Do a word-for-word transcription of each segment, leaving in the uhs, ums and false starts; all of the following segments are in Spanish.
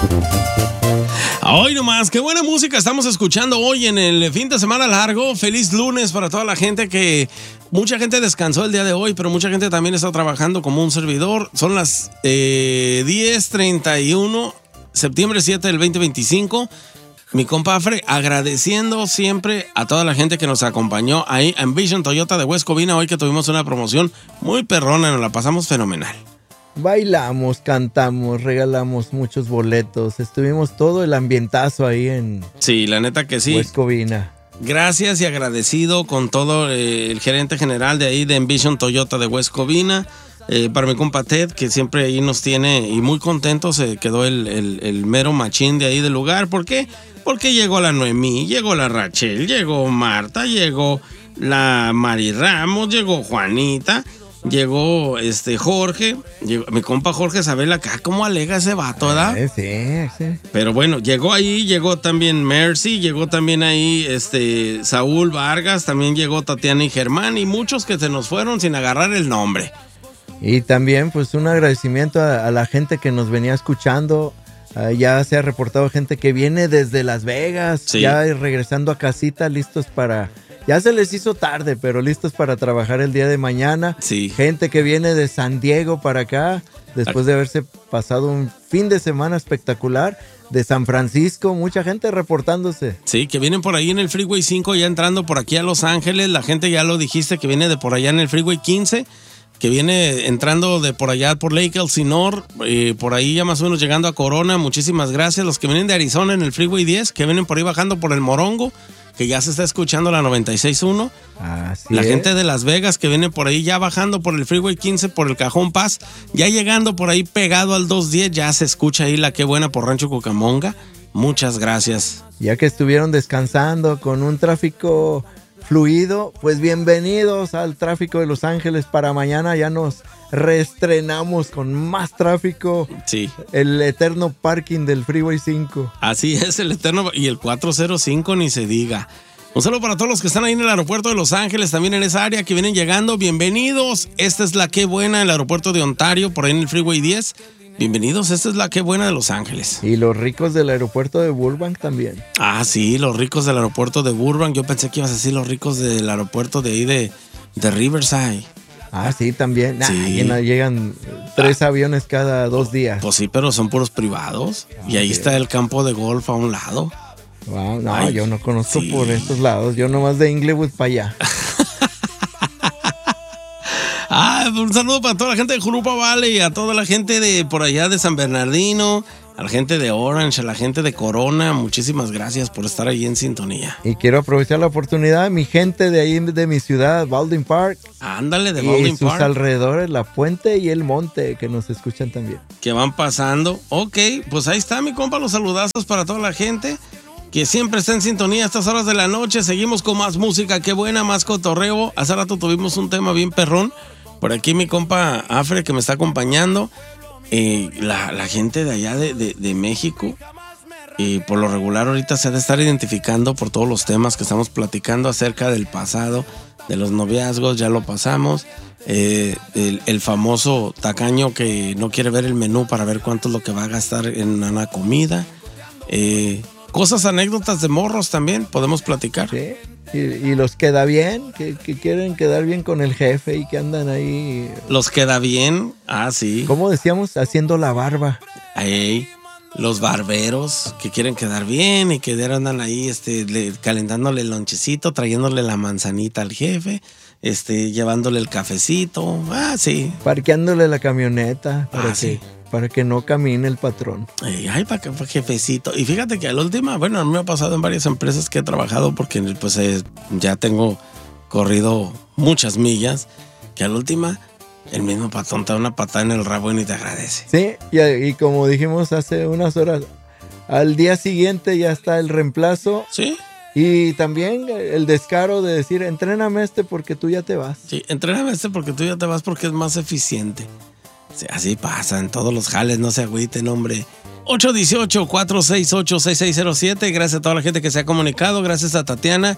Hoy nomás, qué buena música estamos escuchando hoy en el fin de semana largo. Feliz lunes para toda la gente que... Mucha gente descansó el día de hoy, pero mucha gente también está trabajando como un servidor. Son las eh, diez treinta y uno, septiembre siete del veinte veinticinco. Mi compa Afre, agradeciendo siempre a toda la gente que nos acompañó ahí en Vision Toyota de West Covina, hoy que tuvimos una promoción muy perrona, nos la pasamos fenomenal. Bailamos, cantamos, regalamos muchos boletos, estuvimos todo el ambientazo ahí en... Sí, la neta que sí. West Covina. Gracias y agradecido con todo eh, el gerente general de ahí de Envision Toyota de West Covina, eh, para mi compa Ted, que siempre ahí nos tiene y muy contento, se quedó el, el, el mero machín de ahí del lugar. ¿Por qué? Porque llegó la Noemí, llegó la Rachel, llegó Marta, llegó la Mari Ramos, llegó Juanita, llegó este Jorge, llegó, mi compa Jorge Sabela, acá cómo alega ese vato, ¿verdad? Sí, sí. Pero bueno, llegó ahí, llegó también Mercy, llegó también ahí este Saúl Vargas, también llegó Tatiana y Germán y muchos que se nos fueron sin agarrar el nombre. Y también pues un agradecimiento a, a la gente que nos venía escuchando. Uh, ya se ha reportado gente que viene desde Las Vegas, sí. Ya regresando a casita, listos para... Ya se les hizo tarde, pero listos para trabajar el día de mañana. Sí. Gente que viene de San Diego para acá, después de haberse pasado un fin de semana espectacular. De San Francisco, mucha gente reportándose. Sí, que vienen por ahí en el Freeway cinco, ya entrando por aquí a Los Ángeles. La gente ya lo dijiste, que viene de por allá en el Freeway quince, que viene entrando de por allá por Lake Elsinore, eh, por ahí ya más o menos llegando a Corona. Muchísimas gracias. Los que vienen de Arizona en el Freeway diez, que vienen por ahí bajando por el Morongo, que ya se está escuchando la noventa y seis punto uno. Así la es. Gente de Las Vegas que viene por ahí ya bajando por el Freeway quince, por el Cajón Paz, ya llegando por ahí pegado al doscientos diez, ya se escucha ahí la Qué Buena por Rancho Cucamonga. Muchas gracias. Ya que estuvieron descansando con un tráfico fluido, pues bienvenidos al tráfico de Los Ángeles. Para mañana ya nos reestrenamos con más tráfico. Sí. El eterno parking del Freeway cinco. Así es, el eterno, y el cuatrocientos cinco ni se diga. Un saludo para todos los que están ahí en el aeropuerto de Los Ángeles, también en esa área que vienen llegando. Bienvenidos. Esta es la Qué Buena, el aeropuerto de Ontario, por ahí en el Freeway diez. Bienvenidos, esta es la Qué Buena de Los Ángeles. Y los ricos del aeropuerto de Burbank también. Ah, sí, los ricos del aeropuerto de Burbank. Yo pensé que ibas a decir los ricos del aeropuerto de ahí de, de Riverside. Ah, sí, también. Nah, Sí. llegan tres ah. aviones cada dos días. Pues sí, pero son puros privados. Ah, y ahí sí. Está el campo de golf a un lado. Wow, no, Ay, yo no conozco sí. por estos lados. Yo nomás de Inglewood para allá. Ah, un saludo para toda la gente de Jurupa Valley, a toda la gente de por allá de San Bernardino, a la gente de Orange, a la gente de Corona. Muchísimas gracias por estar ahí en sintonía. Y quiero aprovechar la oportunidad, mi gente de ahí de mi ciudad, Baldwin Park. Ándale, de Baldwin Park. Y sus Park. alrededores, la Puente y el Monte, que nos escuchan también. Que van pasando. Ok, pues ahí está mi compa, los saludazos para toda la gente que siempre está en sintonía a estas horas de la noche. Seguimos con más música, Qué Buena, más cotorreo. Hace rato tuvimos un tema bien perrón. Por aquí mi compa Afre, que me está acompañando. Eh, la, la gente de allá de, de, de México, eh, por lo regular ahorita se ha de estar identificando por todos los temas que estamos platicando acerca del pasado, de los noviazgos, ya lo pasamos. Eh, el, el famoso tacaño que no quiere ver el menú para ver cuánto es lo que va a gastar en una comida. Eh, cosas, anécdotas de morros también podemos platicar. Sí. Y, y los queda bien, que, que quieren quedar bien con el jefe y que andan ahí. Los queda bien, ah, sí. ¿Cómo decíamos? Haciendo la barba. Ahí, los barberos que quieren quedar bien y que andan ahí este, le, calentándole el lonchecito, trayéndole la manzanita al jefe, este, llevándole el cafecito, ah, sí. Parqueándole la camioneta para, ah, que, sí. para que no camine el patrón. Ay, ay para que jefecito. Y fíjate que a la última, bueno, a mí me ha pasado en varias empresas que he trabajado porque pues eh, ya tengo corrido muchas millas, que a la última el mismo patrón te da una patada en el rabo y ni te agradece. Sí, y, y como dijimos hace unas horas, al día siguiente ya está el reemplazo. Sí. Y también el descaro de decir, entréname este porque tú ya te vas. Sí, entréname este porque tú ya te vas porque es más eficiente. Sí, así pasa en todos los jales, no se agüiten, hombre. ocho uno ocho, cuatro seis ocho, seis seis cero siete. Gracias a toda la gente que se ha comunicado. Gracias a Tatiana,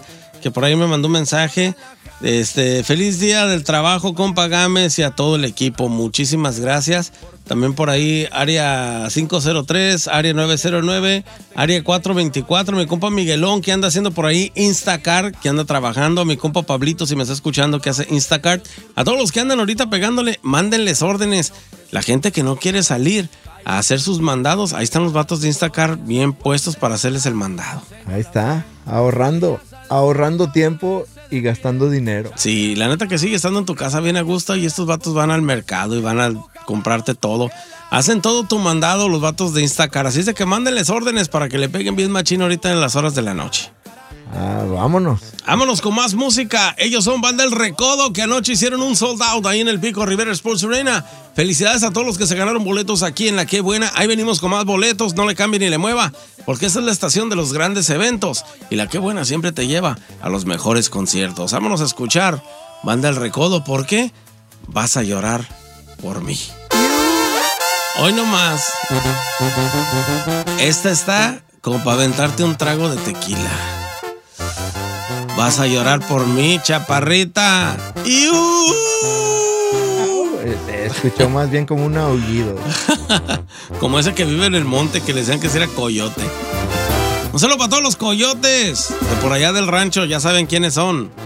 que por ahí me mandó un mensaje. Este, feliz día del trabajo, compa Gámez, y a todo el equipo. Muchísimas gracias. También por ahí, área cinco cero tres, área nueve cero nueve, área cuatro veinticuatro. Mi compa Miguelón, que anda haciendo por ahí Instacart, que anda trabajando. Mi compa Pablito, si me está escuchando, que hace Instacart. A todos los que andan ahorita pegándole, mándenles órdenes. La gente que no quiere salir a hacer sus mandados, ahí están los vatos de Instacart bien puestos para hacerles el mandado. Ahí está, ahorrando, ahorrando tiempo y gastando dinero. Sí, la neta que sigue estando en tu casa bien a gusto y estos vatos van al mercado y van a comprarte todo. Hacen todo tu mandado los vatos de Instacart, así es de que mándenles órdenes para que le peguen bien machín ahorita en las horas de la noche. Ah, vámonos. Vámonos con más música. Ellos son Banda El Recodo, que anoche hicieron un sold out ahí en el Pico Rivera Sports Arena. Felicidades a todos los que se ganaron boletos aquí en La Qué Buena. Ahí venimos con más boletos, no le cambie ni le mueva, porque esa es la estación de los grandes eventos. Y La Qué Buena siempre te lleva a los mejores conciertos. Vámonos a escuchar Banda El Recodo, porque vas a llorar por mí. Hoy nomás. Esta está como para aventarte un trago de tequila. Vas a llorar por mí, chaparrita. ¡Iu! Se escuchó más bien como un aullido. Como ese que vive en el monte, que le decían que era coyote. Un saludo para todos los coyotes de por allá del rancho, ya saben quiénes son.